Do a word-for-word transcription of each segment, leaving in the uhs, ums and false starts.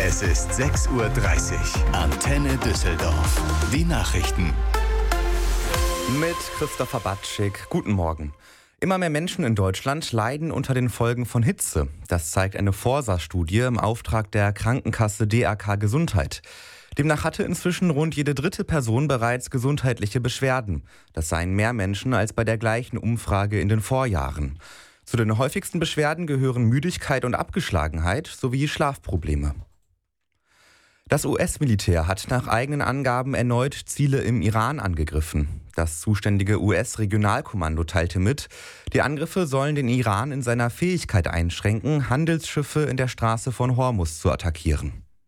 Es ist sechs Uhr dreißig. Antenne Düsseldorf. Die Nachrichten. Mit Christopher Batschik. Guten Morgen. Immer mehr Menschen in Deutschland leiden unter den Folgen von Hitze. Das zeigt eine Forsa-Studie im Auftrag der Krankenkasse D R K Gesundheit. Demnach hatte inzwischen rund jede dritte Person bereits gesundheitliche Beschwerden. Das seien mehr Menschen als bei der gleichen Umfrage in den Vorjahren. Zu den häufigsten Beschwerden gehören Müdigkeit und Abgeschlagenheit sowie Schlafprobleme. Das U S-Militär hat nach eigenen Angaben erneut Ziele im Iran angegriffen. Das zuständige U S-Regionalkommando teilte mit, die Angriffe sollen den Iran in seiner Fähigkeit einschränken, Handelsschiffe in der Straße von Hormuz zu attackieren.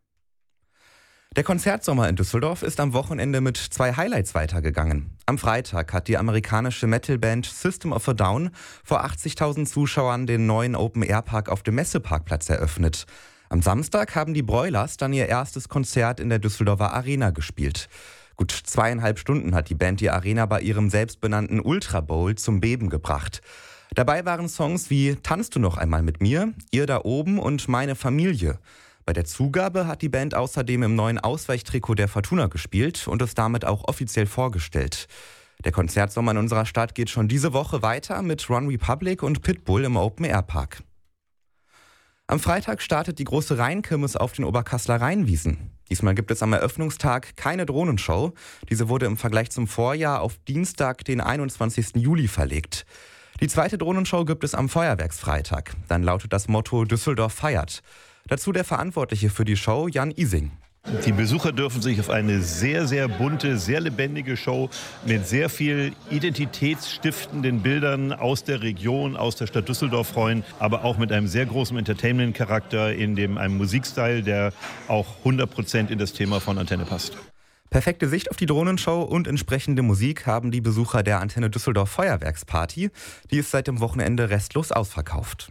Der Konzertsommer in Düsseldorf ist am Wochenende mit zwei Highlights weitergegangen. Am Freitag hat die amerikanische Metalband System of a Down vor achtzigtausend Zuschauern den neuen Open-Air-Park auf dem Messeparkplatz eröffnet. Am Samstag haben die Broilers dann ihr erstes Konzert in der Düsseldorfer Arena gespielt. Gut zweieinhalb Stunden hat die Band die Arena bei ihrem selbstbenannten Ultra Bowl zum Beben gebracht. Dabei waren Songs wie Tanzt du noch einmal mit mir, Ihr da oben und Meine Familie. Bei der Zugabe hat die Band außerdem im neuen Ausweichtrikot der Fortuna gespielt und es damit auch offiziell vorgestellt. Der Konzertsommer in unserer Stadt geht schon diese Woche weiter mit One Republic und Pitbull im Open-Air-Park. Am Freitag startet die große Rheinkirmes auf den Oberkasseler Rheinwiesen. Diesmal gibt es am Eröffnungstag keine Drohnenshow. Diese wurde im Vergleich zum Vorjahr auf Dienstag, den einundzwanzigsten Juli verlegt. Die zweite Drohnenshow gibt es am Feuerwerksfreitag. Dann lautet das Motto Düsseldorf feiert. Dazu der Verantwortliche für die Show, Jan Ising. Die Besucher dürfen sich auf eine sehr, sehr bunte, sehr lebendige Show mit sehr viel identitätsstiftenden Bildern aus der Region, aus der Stadt Düsseldorf freuen, aber auch mit einem sehr großen Entertainment-Charakter in dem, einem Musikstil, der auch hundert Prozent in das Thema von Antenne passt. Perfekte Sicht auf die Drohnenshow und entsprechende Musik haben die Besucher der Antenne Düsseldorf Feuerwerksparty. Die ist seit dem Wochenende restlos ausverkauft.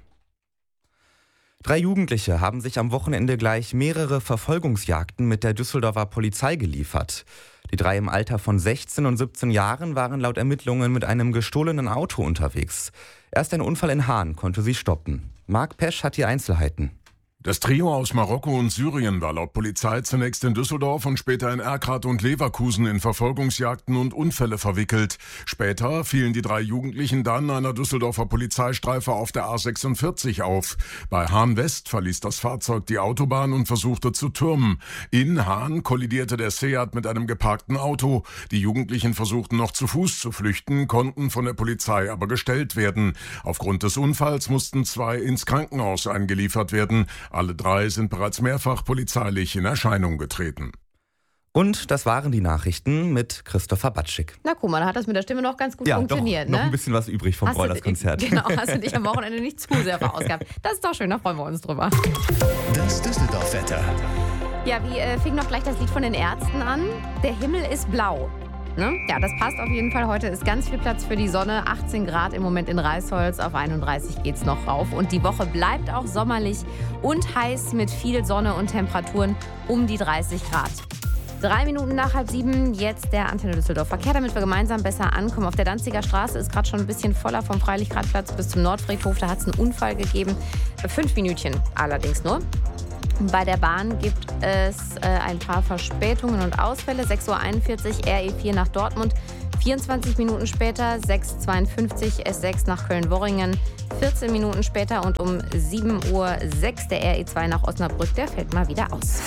Drei Jugendliche haben sich am Wochenende gleich mehrere Verfolgungsjagden mit der Düsseldorfer Polizei geliefert. Die drei im Alter von sechzehn und siebzehn Jahren waren laut Ermittlungen mit einem gestohlenen Auto unterwegs. Erst ein Unfall in Hahn konnte sie stoppen. Marc Pesch hat die Einzelheiten. Das Trio aus Marokko und Syrien war laut Polizei zunächst in Düsseldorf und später in Erkrath und Leverkusen in Verfolgungsjagden und Unfälle verwickelt. Später fielen die drei Jugendlichen dann einer Düsseldorfer Polizeistreife auf der A sechsundvierzig auf. Bei Hahn West verließ das Fahrzeug die Autobahn und versuchte zu türmen. In Hahn kollidierte der Seat mit einem geparkten Auto. Die Jugendlichen versuchten noch zu Fuß zu flüchten, konnten von der Polizei aber gestellt werden. Aufgrund des Unfalls mussten zwei ins Krankenhaus eingeliefert werden. Alle drei sind bereits mehrfach polizeilich in Erscheinung getreten. Und das waren die Nachrichten mit Christopher Batschik. Na guck mal, da hat das mit der Stimme noch ganz gut ja, funktioniert. Doch, ne? noch ein bisschen was übrig vom Broilers-Konzert. Genau, hast du dich am Wochenende nicht zu sehr verausgabt. Das ist doch schön, da freuen wir uns drüber. Das Düsseldorf-Wetter. Ja, wie äh, fing noch gleich das Lied von den Ärzten an? Der Himmel ist blau. Ne? Ja, das passt auf jeden Fall. Heute ist ganz viel Platz für die Sonne. achtzehn Grad im Moment in Reisholz, auf einunddreißig geht's noch rauf. Und die Woche bleibt auch sommerlich und heiß mit viel Sonne und Temperaturen um die dreißig Grad. Drei Minuten nach halb sieben, jetzt der Antenne Düsseldorf Verkehr, damit wir gemeinsam besser ankommen. Auf der Danziger Straße ist gerade schon ein bisschen voller vom Freilichtradplatz bis zum Nordfriedhof. Da hat es einen Unfall gegeben. Fünf Minütchen allerdings nur. Bei der Bahn gibt es äh, ein paar Verspätungen und Ausfälle. sechs Uhr einundvierzig R E vier nach Dortmund, vierundzwanzig Minuten später sechs Uhr zweiundfünfzig S sechs nach Köln-Worringen, vierzehn Minuten später und um sieben Uhr sechs der R E zwei nach Osnabrück, der fällt mal wieder aus.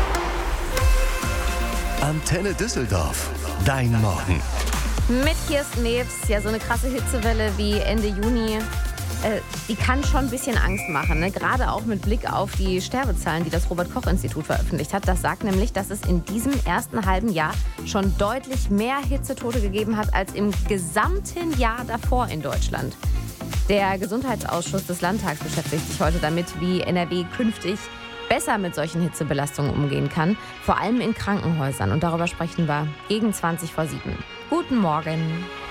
Antenne Düsseldorf, dein Morgen. Mit Kirsten Nebs, ja so eine krasse Hitzewelle wie Ende Juni. Äh, die kann schon ein bisschen Angst machen, ne? Gerade auch mit Blick auf die Sterbezahlen, die das Robert-Koch-Institut veröffentlicht hat. Das sagt nämlich, dass es in diesem ersten halben Jahr schon deutlich mehr Hitzetote gegeben hat als im gesamten Jahr davor in Deutschland. Der Gesundheitsausschuss des Landtags beschäftigt sich heute damit, wie N R W künftig besser mit solchen Hitzebelastungen umgehen kann, vor allem in Krankenhäusern. Und darüber sprechen wir gegen zwanzig vor sieben. Guten Morgen.